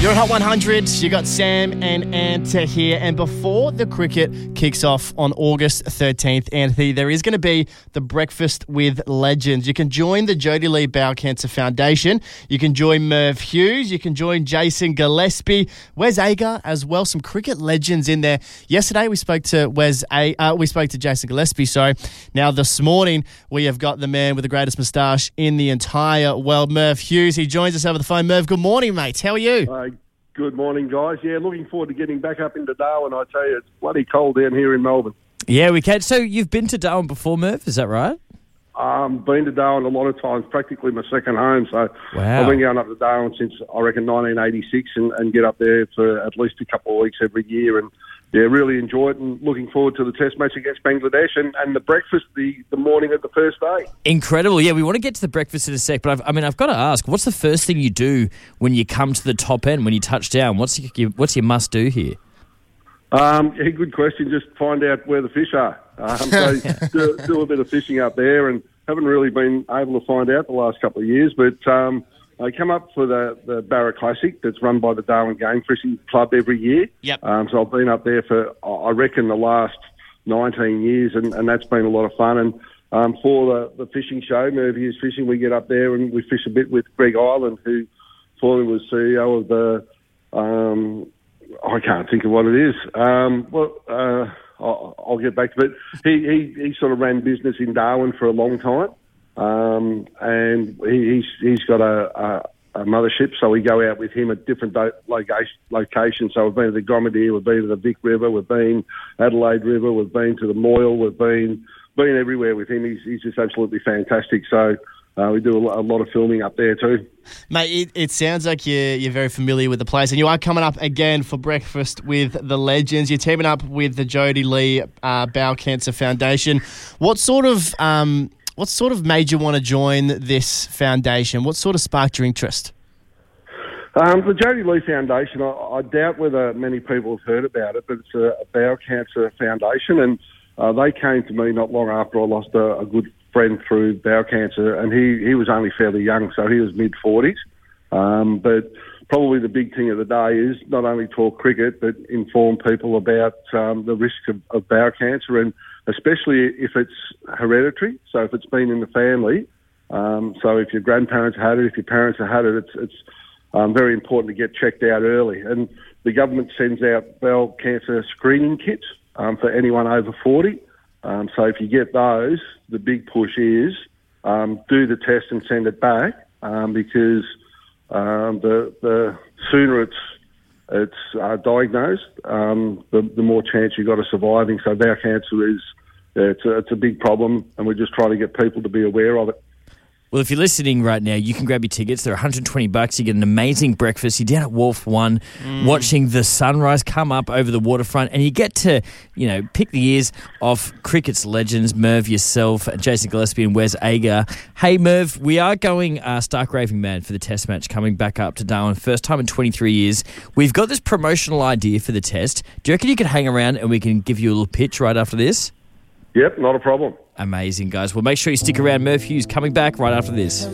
You're at Hot 100. You got Sam and Anta here. And before the cricket kicks off on August 13th, Anthony, there is going to be the Breakfast with Legends. You can join the Jodie Lee Bowel Cancer Foundation. You can join Merv Hughes. You can join Jason Gillespie, Wes Agar as well. Some cricket legends in there. Yesterday we spoke to Jason Gillespie. Sorry. Now this morning we have got the man with the greatest moustache in the entire world, Merv Hughes. He joins us over the phone. Merv, good morning, mate. How are you? Good morning, guys. Yeah, looking forward to getting back up into Darwin. I tell you, it's bloody cold down here in Melbourne. Yeah, we can. So you've been to Darwin before, Merv? Is that right? Been to Darwin a lot of times, practically my second home. So Wow. I've been going up to Darwin since, I reckon, 1986 and get up there for at least a couple of weeks every year. And, yeah, really enjoy it and looking forward to the test match against Bangladesh and the breakfast the morning of the first day. Incredible. Yeah, we want to get to the breakfast in a sec, but I've got to ask, what's the first thing you do when you come to the top end, when you touch down? What's your must-do here? Yeah, good question. Just find out where the fish are. Do a bit of fishing up there and haven't really been able to find out the last couple of years, but I come up for the Barra Classic that's run by the Darwin Game Fishing Club every year. Yep. So I've been up there for, I reckon, the last 19 years, and that's been a lot of fun. And for the fishing show, Merv Hughes Fishing, we get up there and we fish a bit with Greg Ireland, who formerly was CEO of the, I can't think of what it is. I'll get back to it. He sort of ran business in Darwin for a long time. And he's got a mothership, so we go out with him at different locations. So we've been to the Gomadier, we've been to the Vic River, we've been Adelaide River, we've been to the Moyle, we've been everywhere with him. He's just absolutely fantastic. So we do a lot of filming up there too. Mate, it sounds like you're very familiar with the place, and you are coming up again for Breakfast with the Legends. You're teaming up with the Jodie Lee Bowel Cancer Foundation. What sort of made you want to join this foundation? What sort of sparked your interest? The Jodie Lee Foundation, I doubt whether many people have heard about it, but it's a bowel cancer foundation, and they came to me not long after I lost a good friend through bowel cancer, and he was only fairly young, so he was mid-40s. But probably the big thing of the day is not only talk cricket, but inform people about the risk of bowel cancer, and especially if it's hereditary, so if it's been in the family. So if your grandparents had it, if your parents have had it, it's very important to get checked out early. And the government sends out bowel cancer screening kits for anyone over 40. So if you get those, the big push is do the test and send it back because the sooner it's diagnosed, the more chance you've got of surviving. So bowel cancer it's a big problem, and we're just trying to get people to be aware of it. Well, if you're listening right now, you can grab your tickets. They're $120. You get an amazing breakfast. You're down at Wharf One watching the sunrise come up over the waterfront, and you get to, pick the ears of cricket's legends, Merv, yourself, Jason Gillespie and Wes Agar. Hey, Merv, we are going stark raving mad for the test match coming back up to Darwin. First time in 23 years. We've got this promotional idea for the test. Do you reckon you could hang around and we can give you a little pitch right after this? Yep, not a problem. Amazing, guys. Well, make sure you stick around. Merv Hughes coming back right after this.